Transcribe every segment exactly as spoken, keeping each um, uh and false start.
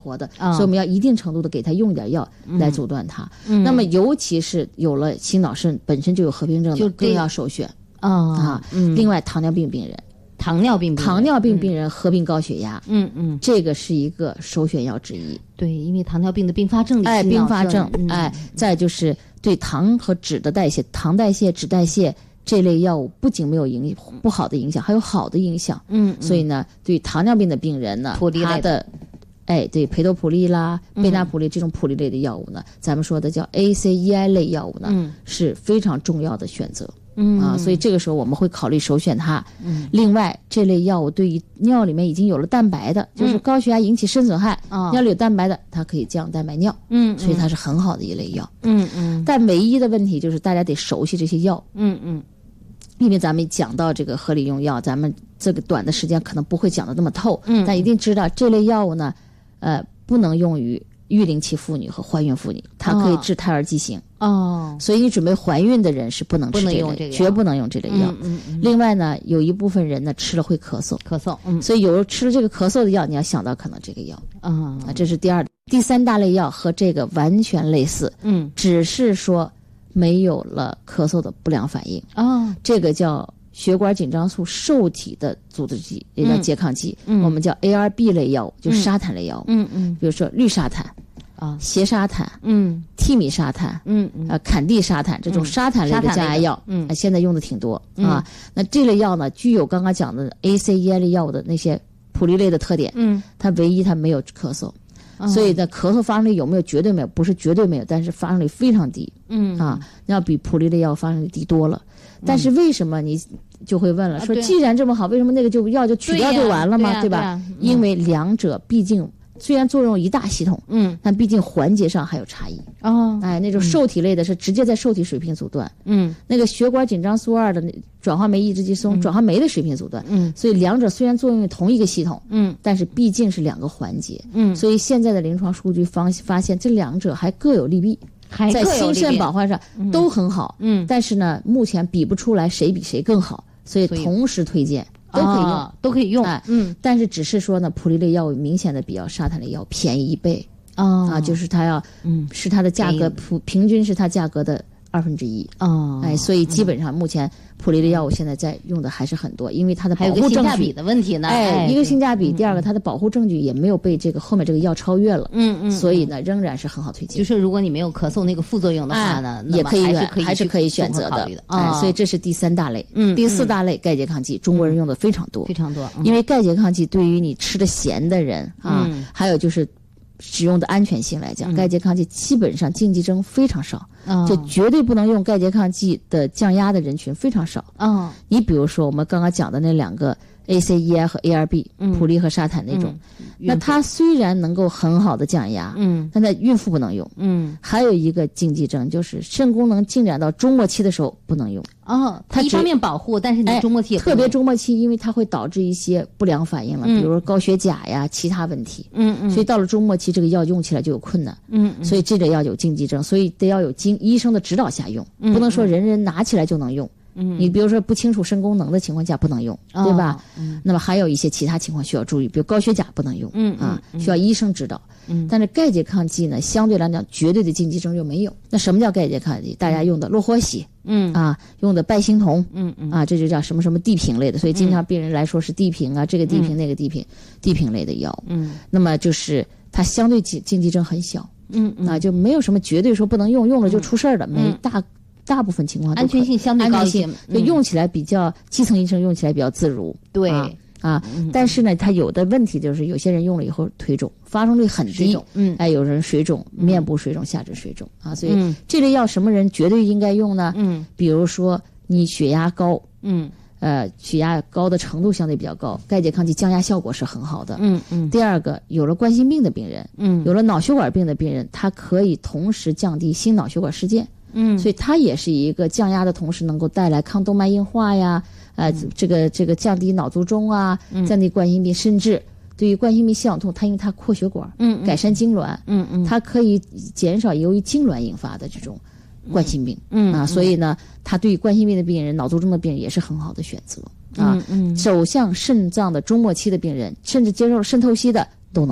活的、嗯、所以我们要一定程度的给他用点药来阻断它、嗯、那么尤其是有了心脑肾本身就有合并症的更要首选、哦、啊、嗯。另外糖尿病病人糖尿病病人糖尿病病人合并高血压， 嗯嗯， 这个是一个首选药之一。 对，因为糖尿病的并发症里， 哎，并发症，嗯、哎，再就是对糖和脂的代谢，糖代谢、脂代谢这类药物不仅没有影不好的影响，还有好的影响。嗯，所以呢，对糖尿病的病人呢，他的，哎，对培多普利啦、贝那普利这种普利类的药物呢，嗯、咱们说的叫 A C E I 类药物呢，嗯、是非常重要的选择。嗯啊，所以这个时候我们会考虑首选它。嗯，另外这类药物对于尿里面已经有了蛋白的，就是高血压引起肾损害，嗯、尿里有蛋白的，它可以降蛋白尿。嗯，所以它是很好的一类药。嗯嗯。但唯一的问题就是大家得熟悉这些药。嗯嗯。因为咱们讲到这个合理用药，咱们这个短的时间可能不会讲得那么透。嗯。但一定知道这类药物呢，呃，不能用于育龄期妇女和怀孕妇女，它可以致胎儿畸形。哦，所以你准备怀孕的人是不能吃这类，不能用这个，绝不能用这类药。嗯嗯嗯。另外呢，有一部分人呢吃了会咳嗽， 咳嗽，嗯， 所以有吃了这个咳嗽的药，你要想到可能这个药。嗯，啊，这是第二、第三大类药和这个完全类似，嗯，只是说没有了咳嗽的不良反应。哦，这个叫血管紧张素受体的阻滞剂，也叫拮抗剂，嗯，我们叫 A R B 类药物，就是沙坦类药物。嗯嗯，比如说氯沙坦。啊，缬沙坦，嗯，替米沙坦，嗯嗯，呃，坎地沙坦这种沙坦类的降压药，嗯，呃、现在用的挺多、嗯、啊。那这类药呢，具有刚刚讲的 A C E I 类药物的那些普利类的特点，嗯，它唯一它没有咳嗽，嗯、所以呢，咳嗽发生率有没有？绝对没有，不是绝对没有，但是发生率非常低，嗯啊，要比普利类药发生率低多了。但是为什么你就会问了，嗯、说既然这么好，为什么那个就药就取掉就完了吗？ 对, 对吧、对啊？因为两者毕竟。虽然作用一大系统，嗯，但毕竟环节上还有差异。哦，哎，那种受体类的是直接在受体水平阻断，嗯，那个血管紧张素二的转化酶抑制剂松、嗯、转化酶的水平阻断，嗯，所以两者虽然作用于同一个系统，嗯，但是毕竟是两个环节，嗯，所以现在的临床数据发发现这两者还各有利弊， 还在心肾保护上都很好，嗯，但是呢，目前比不出来谁比谁更好，所以同时推荐。都可以用、哦， 都可以用， 哎，嗯，但是只是说呢，普利类药物明显的比较沙坦类药便宜一倍，哦，啊，就是它要，嗯，是它的价格普平均是它价格的二分之一，哦，哎，所以基本上目前普利类药物现在在用的还是很多，因为它的保护证据，还有个性价比的问题呢， 哎，一个性价比，嗯、第二个它的保护证据也没有被这个后面这个药超越了，嗯嗯，所以呢，仍然是很好推荐。 就是如果你没有咳嗽那个副作用的话呢， 哎、也可以还是可以还是可以选择的， 的哎，所以这是第三大类，嗯，第四大类钙拮抗剂，中国人用的非常多， 非常多， 因为钙拮抗剂对于你吃的咸的人啊，嗯、还有就是使用的安全性来讲，钙拮抗剂基本上禁忌症非常少。嗯，就绝对不能用钙拮抗剂的降压的人群非常少。嗯，你比如说我们刚刚讲的那两个 A C E I 和 A R B，嗯，普利和沙坦那种，嗯、那它虽然能够很好的降压，嗯，但在孕妇不能用。嗯，还有一个禁忌症就是肾功能进展到终末期的时候不能用。 哦，它一方面保护，但是你终末期也不能用、 哎、特别终末期，因为它会导致一些不良反应了，嗯、比如说高血钾呀，其他问题。嗯嗯。所以到了终末期，这个药用起来就有困难。嗯嗯。所以这类药有禁忌症，所以得要有经医生的指导下用，嗯、不能说人人拿起来就能用。嗯，你比如说不清楚肾功能的情况下不能用，哦、对吧？嗯。那么还有一些其他情况需要注意，比如高血钾不能用。嗯啊，需要医生指导。嗯。但是钙拮抗剂呢，相对来讲绝对的禁忌症又没有。那什么叫钙拮抗剂？大家用的洛霍喜。嗯啊，用的拜星酮，嗯嗯啊，这就叫什么什么地平类的，所以经常病人来说是地平啊，嗯、这个地平、嗯、那个地平，地平类的药，嗯，那么就是它相对禁禁忌症很小，嗯嗯啊，就没有什么绝对说不能用，用了就出事儿的，嗯、没大大部分情况安全性相对高一些， 就用起来比较基层医生用起来比较自如， 对。 啊啊，但是呢，它有的问题就是有些人用了以后腿肿，发生率很低，嗯，哎，有人水肿，面部水肿、下肢水肿啊，所以这类药什么人绝对应该用呢？嗯，比如说你血压高，嗯，呃，血压高的程度相对比较高，钙拮抗剂降压效果是很好的，嗯嗯。第二个，有了冠心病的病人，嗯，有了脑血管病的病人，它可以同时降低心脑血管事件，嗯，所以它也是一个降压的同时能够带来抗动脉硬化呀。呃，这个这个降低脑卒中啊，降低冠心病，甚至对于冠心病系统痛，它因为它扩血管，嗯，改善痉挛，嗯嗯，它可以减少由于痉挛引发的这种冠心病，嗯啊，所以呢，它对于冠心病的病人、脑卒中的病人也是很好的选择啊。嗯嗯，走向肾脏的终末期的病人，甚至接受了肾透析的都能用。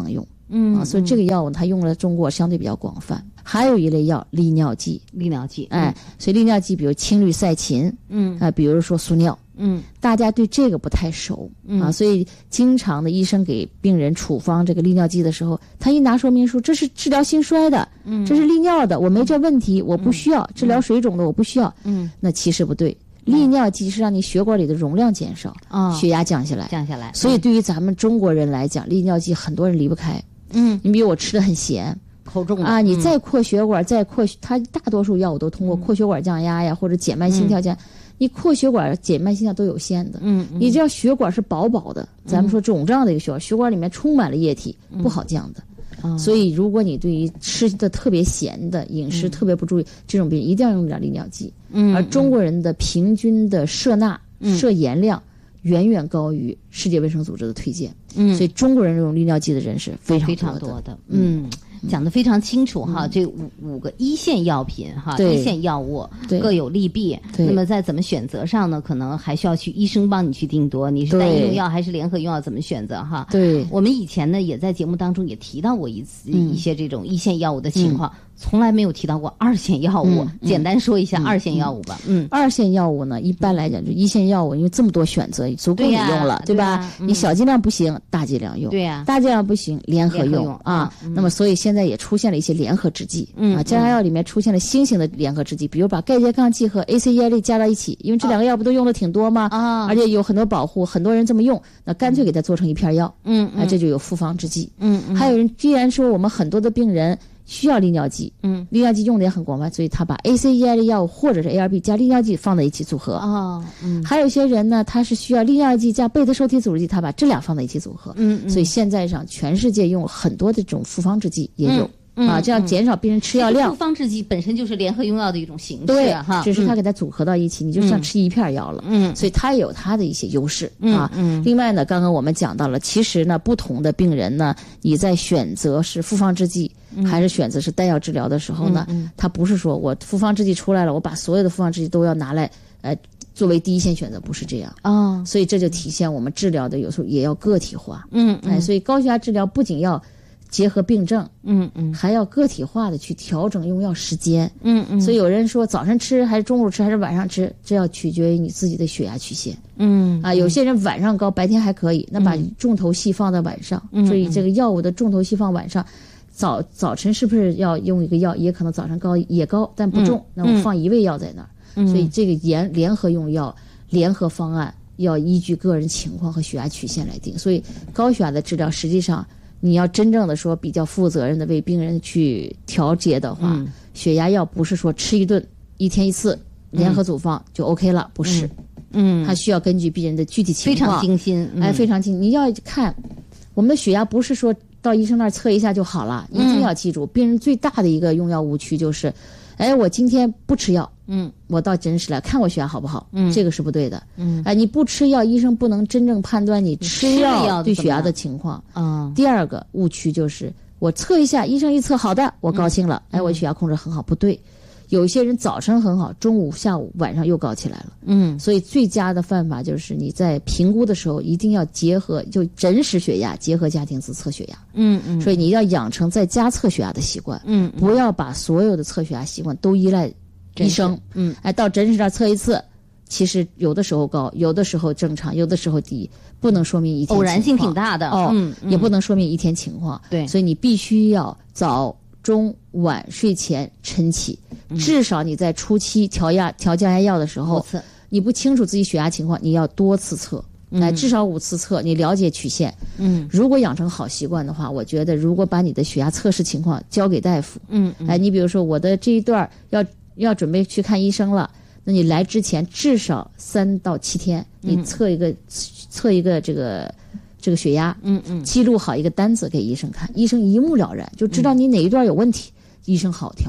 嗯、啊，所以这个药物它用了中国相对比较广泛。还有一类药利尿剂， 利尿剂， 哎，所以利尿剂比如青氯噻嗪，嗯，啊，比如说速尿，嗯，大家对这个不太熟，嗯啊，所以经常的医生给病人处方这个利尿剂的时候，他一拿说明书，这是治疗心衰的，嗯，这是利尿的，我没这问题，我不需要、嗯、治疗水肿的，我不需要，嗯，那其实不对。利尿剂是让你血管里的容量减少，啊、哦，血压降下来， 降下来。 所以对于咱们中国人来讲，利尿剂很多人离不开。嗯，你比如我吃的很咸， 口重啊，你再扩血管，嗯、再扩，它大多数药物都通过扩血管降压呀，嗯、或者减慢心跳降。嗯、你扩血管、减慢心跳都有限的。嗯，嗯你只要血管是薄薄的，嗯、咱们说肿胀的一个血管，血管里面充满了液体，嗯、不好降的。嗯、所以，如果你对于吃的特别咸的饮食特别不注意，嗯、这种病人一定要用点利尿剂。嗯，而中国人的平均的摄钠、嗯、摄盐量远远高于世界卫生组织的推荐。嗯，所以中国人用利尿剂的人是非常多的。 非常多的。嗯。讲得非常清楚哈，嗯、这五五个一线药品哈，一线药物各有利弊。那么在怎么选择上呢？可能还需要去医生帮你去定夺，你是单一用药还是联合用药，怎么选择哈？ 对， 我们以前呢也在节目当中也提到过一次、嗯、一些这种一线药物的情况。嗯从来没有提到过二线药物，嗯嗯、简单说一下二线药物吧。嗯， 二线药物呢，一般来讲就一线药物，因为这么多选择，足够你用了，对, 对吧？对啊嗯、你小剂量不行，大剂量用。 对呀、啊， 大剂量不行，联合用, 联合用啊、 嗯。 那么，所以现在也出现了一些联合制剂。嗯啊，降压药里面出现了新型的联合制剂，比如把钙拮抗剂和 A C E I 类加到一起，因为这两个药不都用的挺多吗？啊，而且有很多保护，很多人这么用，那干脆给它做成一片药。嗯啊，这就有复方制剂。嗯嗯。还有人，既然说我们很多的病人需要利尿剂，嗯，利尿剂用的也很广泛，所以他把 A C E I 的药物或者是 A R B 加利尿剂放在一起组合。哦，嗯，还有一些人呢，他是需要利尿剂加贝塔受体阻滞剂，他把这俩放在一起组合。嗯嗯。所以现在上全世界用很多的这种复方制剂也有。嗯啊，这样减少病人吃药量。 复方制剂本身就是联合用药的一种形式， 对哈， 只是它给它组合到一起，嗯、你就像吃一片药了。嗯，所以它也有它的一些优势、嗯、啊。嗯。另外呢，刚刚我们讲到了，其实呢，不同的病人呢，你在选择是复方制剂、嗯、还是选择是单药治疗的时候呢，嗯嗯、它不是说我复方制剂出来了，我把所有的复方制剂都要拿来呃作为第一线选择，不是这样啊。哦、所以这就体现我们治疗的有时候也要个体化。嗯嗯。哎，所以高血压治疗不仅要结合病症，嗯嗯，还要个体化的去调整用药时间，嗯嗯，所以有人说早上吃还是中午吃还是晚上吃，这要取决于你自己的血压曲线，嗯啊，有些人晚上高，白天还可以，那把重头戏放在晚上，嗯、所以这个药物的重头戏放晚上，早早晨是不是要用一个药，也可能早上高也高，但不重，嗯、那我放一味药在那儿，嗯、所以这个联联合用药、联合方案要依据个人情况和血压曲线来定，所以高血压的治疗实际上。你要真正的说比较负责任的为病人去调节的话，嗯、血压药不是说吃一顿一天一次联合组方就 OK 了，嗯、不是，嗯，它需要根据病人的具体情况， 非常精心，嗯、 哎，非常精心。你要看我们的血压不是说到医生那儿测一下就好了，嗯、一定要记住，病人最大的一个用药误区就是，哎，我今天不吃药。嗯，我到诊室来看我血压好不好？嗯，这个是不对的。嗯，哎，你不吃药，医生不能真正判断你吃药对血压的情况。嗯，第二个误区就是我测一下，医生一测好的，我高兴了，嗯、哎，我血压控制很好，不对。有些人早晨很好，中午、下午、晚上又高起来了。嗯，所以最佳的办法就是你在评估的时候一定要结合，就诊室血压结合家庭自测血压。嗯嗯，所以你要养成在家测血压的习惯。嗯，不要把所有的测血压习惯都依赖医生。嗯，哎，到诊室这儿测一次，其实有的时候高，有的时候正常，有的时候低，不能说明一天情况， 偶然性挺大的哦。嗯，嗯也不能说明一天情况。对，所以你必须要早中晚睡前晨起，嗯、至少你在初期调压调降压药的时候，你不清楚自己血压情况，你要多次测。哎，至少五次测，你了解曲线。嗯，如果养成好习惯的话，我觉得如果把你的血压测试情况交给大夫，嗯，嗯哎，你比如说我的这一段要要准备去看医生了，那你来之前至少三到七天，你测一个、嗯、测一个这个这个血压，嗯嗯，记录好一个单子给医生看，医生一目了然，就知道你哪一段有问题，嗯、医生好调药。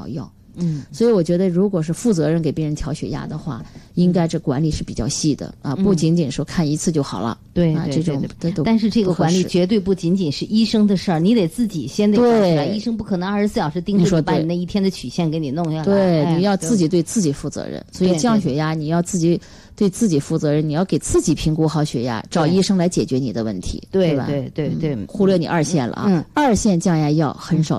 嗯，所以我觉得，如果是负责任给病人调血压的话，应该这管理是比较细的啊，不仅仅说看一次就好了。 对， 啊，这种但是这个管理绝对不仅仅是医生的事儿，你得自己先得搞出来。医生不可能二十四小时盯着你，把你那一天的曲线给你弄下来。 对，你要自己对自己负责任。所以降血压，你要自己对自己负责任，你要给自己评估好血压，找医生来解决你的问题， 对吧？ 对对对， 忽略你二线了啊！二线降压药很少